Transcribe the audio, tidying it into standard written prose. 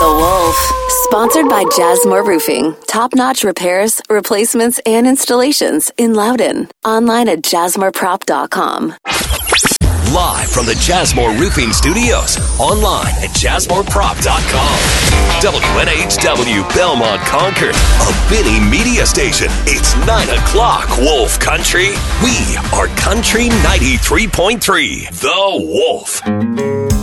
Wolf. Sponsored by Jasmore Roofing. Top-notch repairs, replacements, and installations in Loudon. Online at jasmoreprop.com. Live from the Jasmore Roofing Studios. Online at jasmoreprop.com. WNHW Belmont Concord. A Vinny Media Station. It's 9 o'clock, Wolf Country. We are Country 93.3. The Wolf.